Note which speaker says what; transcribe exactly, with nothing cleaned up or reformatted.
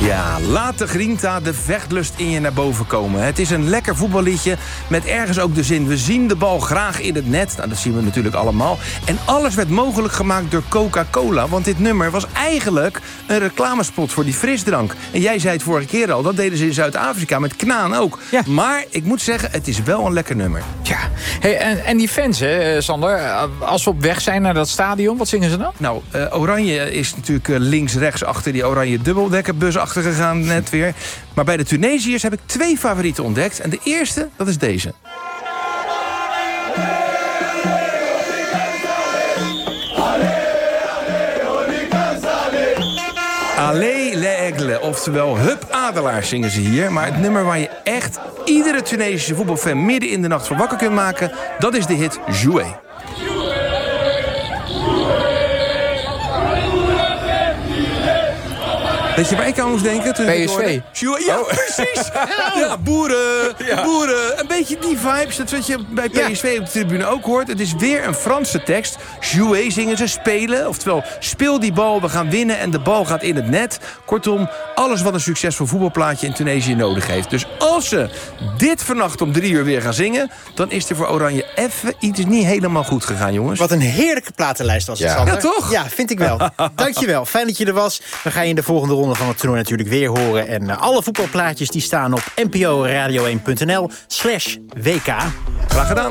Speaker 1: Ja, laat de grinta, de vechtlust in je naar boven komen. Het is een lekker voetballiedje met ergens ook de zin... we zien de bal graag in het net. Nou, dat zien we natuurlijk allemaal. En alles werd mogelijk gemaakt door Coca-Cola. Want dit nummer was eigenlijk een reclamespot voor die frisdrank. En jij zei het vorige keer al, dat deden ze in Zuid-Afrika met Knaan ook. Ja. Maar ik moet zeggen, het is wel een lekker nummer.
Speaker 2: Ja, hey, en, en die fans, hè, Sander, als we op weg zijn naar dat stadion, wat zingen ze dan?
Speaker 1: Nou, uh, Oranje is natuurlijk uh, links-rechts achter die oranje dubbeldekkerbus achtergegaan net weer. Maar bij de Tunesiërs heb ik twee favorieten ontdekt. En de eerste, dat is deze. Allez les aigles, oftewel Hup Adelaars zingen ze hier. Maar het nummer waar je echt iedere Tunesische voetbalfan midden in de nacht voor wakker kunt maken, dat is de hit Jouer. Weet je waar ik aan moest denken? Toen
Speaker 2: P S V.
Speaker 1: Ja, oh. Precies. Ja, boeren, ja. boeren. Een beetje die vibes. Dat wat je bij P S V ja. op de tribune ook hoort. Het is weer een Franse tekst. Jouer zingen ze, spelen. Oftewel, speel die bal, we gaan winnen en de bal gaat in het net. Kortom, alles wat een succesvol voetbalplaatje in Tunesië nodig heeft. Dus als ze dit vannacht om drie uur weer gaan zingen, dan is er voor Oranje even iets niet helemaal goed gegaan, jongens.
Speaker 3: Wat een heerlijke platenlijst was het,
Speaker 1: ja.
Speaker 3: Sander.
Speaker 1: Ja, toch?
Speaker 3: Ja, vind ik wel. Dankjewel. Fijn dat je er was. We gaan je in de volgende ronde van het toernooi natuurlijk weer horen. En uh, alle voetbalplaatjes die staan op nporadio1.nl slash WK.
Speaker 1: Graag gedaan.